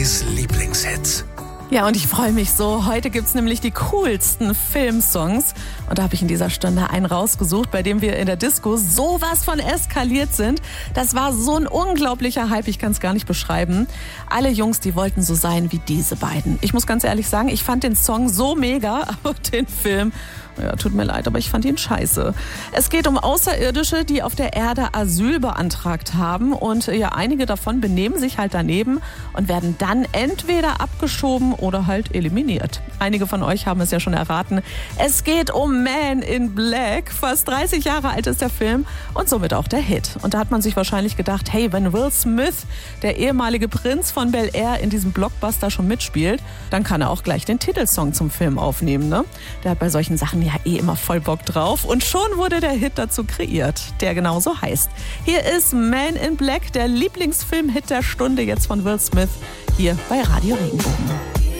Steffis Lieblingshits. Ja, und ich freue mich so. Heute gibt's nämlich die coolsten Filmsongs. Und da habe ich in dieser Stunde einen rausgesucht, bei dem wir in der Disco sowas von eskaliert sind. Das war so ein unglaublicher Hype, ich kann es gar nicht beschreiben. Alle Jungs, die wollten so sein wie diese beiden. Ich muss ganz ehrlich sagen, ich fand den Song so mega, aber den Film, ja, tut mir leid, aber ich fand ihn scheiße. Es geht um Außerirdische, die auf der Erde Asyl beantragt haben. Und ja, einige davon benehmen sich halt daneben und werden dann entweder abgeschoben oder halt eliminiert. Einige von euch haben es ja schon erraten. Es geht um Man in Black. Fast 30 Jahre alt ist der Film und somit auch der Hit. Und da hat man sich wahrscheinlich gedacht, hey, wenn Will Smith, der ehemalige Prinz von Bel-Air, in diesem Blockbuster schon mitspielt, dann kann er auch gleich den Titelsong zum Film aufnehmen, ne? Der hat bei solchen Sachen ja immer voll Bock drauf. Und schon wurde der Hit dazu kreiert, der genauso heißt. Hier ist Man in Black, der Lieblingsfilm-Hit der Stunde jetzt von Will Smith, hier bei Radio Regenbogen.